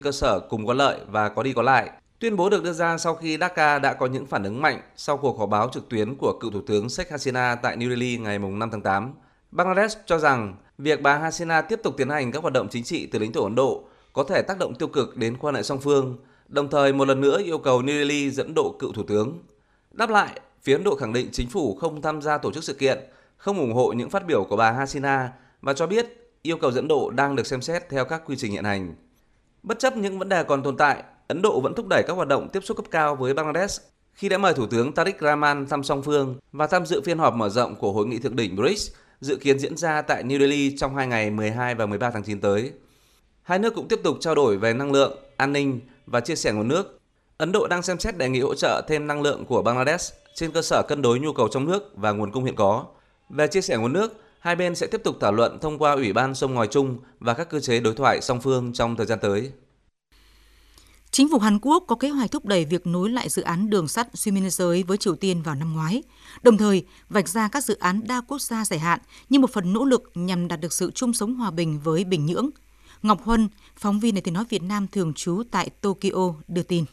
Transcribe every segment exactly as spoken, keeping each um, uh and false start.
cơ sở cùng có lợi và có đi có lại. Tuyên bố được đưa ra sau khi Dhaka đã có những phản ứng mạnh sau cuộc họp báo trực tuyến của cựu Thủ tướng Sheikh Hasina tại New Delhi ngày năm tháng tám. Bangladesh cho rằng việc bà Hasina tiếp tục tiến hành các hoạt động chính trị từ lãnh thổ Ấn Độ có thể tác động tiêu cực đến quan hệ song phương, đồng thời một lần nữa yêu cầu New Delhi dẫn độ cựu Thủ tướng. Đáp lại, phía Ấn Độ khẳng định chính phủ không tham gia tổ chức sự kiện, không ủng hộ những phát biểu của bà Hasina và cho biết yêu cầu dẫn độ đang được xem xét theo các quy trình hiện hành. Bất chấp những vấn đề còn tồn tại, Ấn Độ vẫn thúc đẩy các hoạt động tiếp xúc cấp cao với Bangladesh khi đã mời Thủ tướng Tariq Rahman thăm song phương và tham dự phiên họp mở rộng của Hội nghị thượng đỉnh bê rê i xê dự kiến diễn ra tại New Delhi trong hai ngày mười hai và mười ba tháng chín tới. Hai nước cũng tiếp tục trao đổi về năng lượng, an ninh và chia sẻ nguồn nước. Ấn Độ đang xem xét đề nghị hỗ trợ thêm năng lượng của Bangladesh trên cơ sở cân đối nhu cầu trong nước và nguồn cung hiện có. Về chia sẻ nguồn nước, hai bên sẽ tiếp tục thảo luận thông qua Ủy ban sông ngòi chung và các cơ chế đối thoại song phương trong thời gian tới. Chính phủ Hàn Quốc có kế hoạch thúc đẩy việc nối lại dự án đường sắt xuyên biên giới với Triều Tiên vào năm ngoái, đồng thời vạch ra các dự án đa quốc gia dài hạn như một phần nỗ lực nhằm đạt được sự chung sống hòa bình với Bình Nhưỡng. Ngọc Huân, phóng viên Đài Tiếng nói Việt Nam thường trú tại Tokyo đưa tin.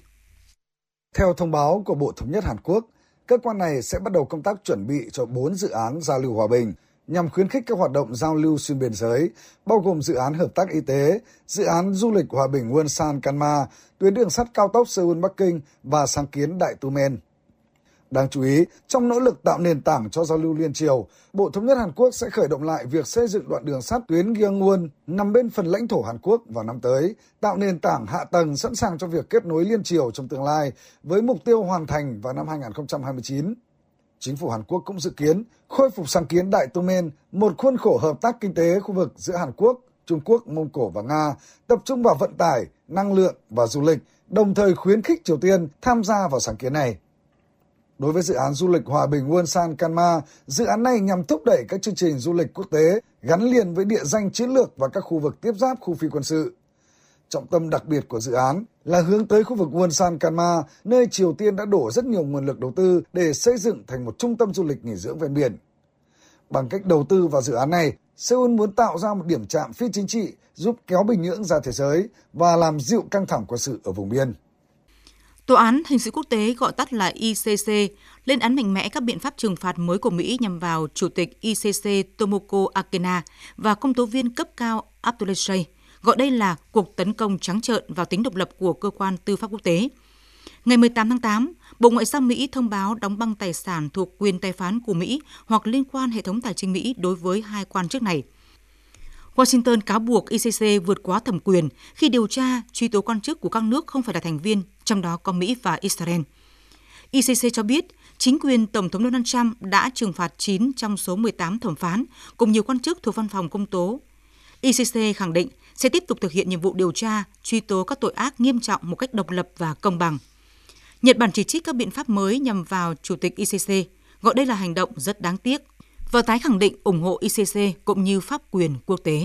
Theo thông báo của Bộ Thống nhất Hàn Quốc, cơ quan này sẽ bắt đầu công tác chuẩn bị cho bốn dự án giao lưu hòa bình nhằm khuyến khích các hoạt động giao lưu xuyên biên giới, bao gồm dự án hợp tác y tế, dự án du lịch hòa bình Wonsan Kanma, tuyến đường sắt cao tốc Seoul-Bắc Kinh và sáng kiến Đại Tumen. Đáng chú ý, trong nỗ lực tạo nền tảng cho giao lưu liên triều, Bộ Thống nhất Hàn Quốc sẽ khởi động lại việc xây dựng đoạn đường sắt tuyến Gyeongwon nằm bên phần lãnh thổ Hàn Quốc vào năm tới, tạo nền tảng hạ tầng sẵn sàng cho việc kết nối liên triều trong tương lai với mục tiêu hoàn thành vào năm hai không hai chín. Chính phủ Hàn Quốc cũng dự kiến khôi phục sáng kiến Đại Tumen, một khuôn khổ hợp tác kinh tế khu vực giữa Hàn Quốc, Trung Quốc, Mông Cổ và Nga, tập trung vào vận tải, năng lượng và du lịch, đồng thời khuyến khích Triều Tiên tham gia vào sáng kiến này. Đối với dự án du lịch hòa bình Wonsan Kanma, dự án này nhằm thúc đẩy các chương trình du lịch quốc tế gắn liền với địa danh chiến lược và các khu vực tiếp giáp khu phi quân sự. Trọng tâm đặc biệt của dự án là hướng tới khu vực Wonsan Kanma, nơi Triều Tiên đã đổ rất nhiều nguồn lực đầu tư để xây dựng thành một trung tâm du lịch nghỉ dưỡng ven biển. Bằng cách đầu tư vào dự án này, Seoul muốn tạo ra một điểm trạm phi chính trị giúp kéo Bình Nhưỡng ra thế giới và làm dịu căng thẳng quân sự ở vùng biên. Tòa án Hình sự Quốc tế gọi tắt là I C C lên án mạnh mẽ các biện pháp trừng phạt mới của Mỹ nhằm vào Chủ tịch I C C Tomoko Akena và công tố viên cấp cao Abdullah Sheikh, gọi đây là cuộc tấn công trắng trợn vào tính độc lập của cơ quan tư pháp quốc tế. Ngày mười tám tháng tám, Bộ Ngoại giao Mỹ thông báo đóng băng tài sản thuộc quyền tài phán của Mỹ hoặc liên quan hệ thống tài chính Mỹ đối với hai quan chức này. Washington cáo buộc I C C vượt quá thẩm quyền khi điều tra, truy tố quan chức của các nước không phải là thành viên, trong đó có Mỹ và Israel. I C C cho biết chính quyền Tổng thống Donald Trump đã trừng phạt chín trong số mười tám thẩm phán cùng nhiều quan chức thuộc văn phòng công tố. I C C khẳng định sẽ tiếp tục thực hiện nhiệm vụ điều tra, truy tố các tội ác nghiêm trọng một cách độc lập và công bằng. Nhật Bản chỉ trích các biện pháp mới nhằm vào Chủ tịch I C C, gọi đây là hành động rất đáng tiếc, và tái khẳng định ủng hộ I C C cũng như pháp quyền quốc tế.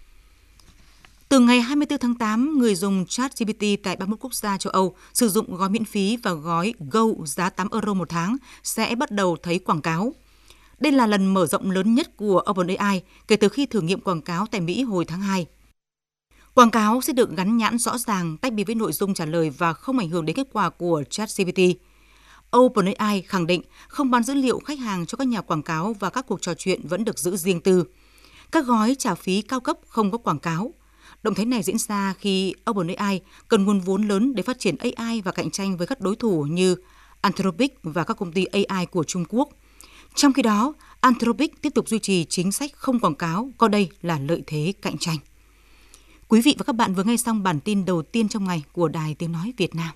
Từ ngày hai mươi tư tháng tám, người dùng ChatGPT tại ba mươi mốt quốc gia châu Âu sử dụng gói miễn phí và gói Go giá tám euro một tháng sẽ bắt đầu thấy quảng cáo. Đây là lần mở rộng lớn nhất của OpenAI kể từ khi thử nghiệm quảng cáo tại Mỹ hồi tháng hai. Quảng cáo sẽ được gắn nhãn rõ ràng, tách biệt với nội dung trả lời và không ảnh hưởng đến kết quả của ChatGPT. OpenAI khẳng định không bán dữ liệu khách hàng cho các nhà quảng cáo và các cuộc trò chuyện vẫn được giữ riêng tư. Các gói trả phí cao cấp không có quảng cáo. Động thái này diễn ra khi OpenAI cần nguồn vốn lớn để phát triển A I và cạnh tranh với các đối thủ như Anthropic và các công ty A I của Trung Quốc. Trong khi đó, Anthropic tiếp tục duy trì chính sách không quảng cáo, coi đây là lợi thế cạnh tranh. Quý vị và các bạn vừa nghe xong bản tin đầu tiên trong ngày của Đài Tiếng nói Việt Nam.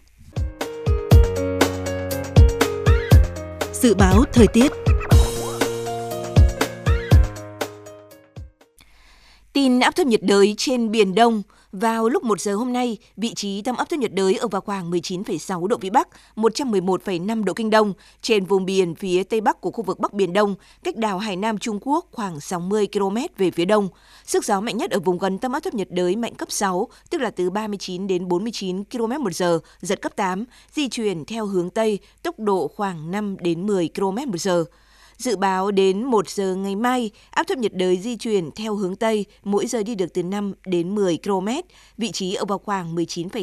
Dự báo thời tiết. Tin áp thấp nhiệt đới trên Biển Đông. Vào lúc một giờ hôm nay, vị trí tâm áp thấp nhiệt đới ở vào khoảng mười chín phẩy sáu độ Vĩ Bắc, một trăm mười một phẩy năm độ Kinh Đông, trên vùng biển phía Tây Bắc của khu vực Bắc Biển Đông, cách đảo Hải Nam Trung Quốc khoảng sáu mươi ki lô mét về phía đông. Sức gió mạnh nhất ở vùng gần tâm áp thấp nhiệt đới mạnh cấp sáu, tức là từ ba mươi chín đến bốn mươi chín ki lô mét một giờ, giật cấp tám, di chuyển theo hướng Tây, tốc độ khoảng năm đến mười ki lô mét một giờ. Dự báo đến một giờ ngày mai, áp thấp nhiệt đới di chuyển theo hướng Tây, mỗi giờ đi được từ năm đến mười ki lô mét, vị trí ở vào khoảng mười chín phẩy